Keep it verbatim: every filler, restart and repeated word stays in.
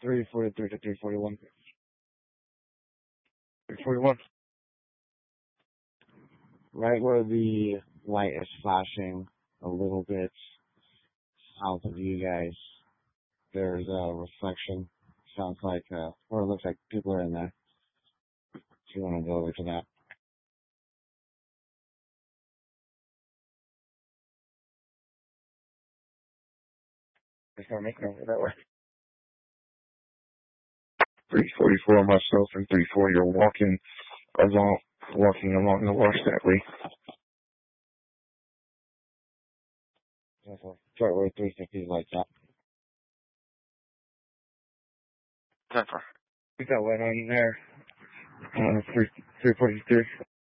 three forty-three to three forty-one. three forty-one. Right where the light is flashing a little bit south of you guys, there's a reflection. Sounds like, uh, or it looks like people are in there. If you want to go over to that. Just want to make it that way. three forty-four myself and three forty are walking along, walking along the wash that way. Start where three fifty lights up. That's right. We got light on there. Uh, three, three forty-three.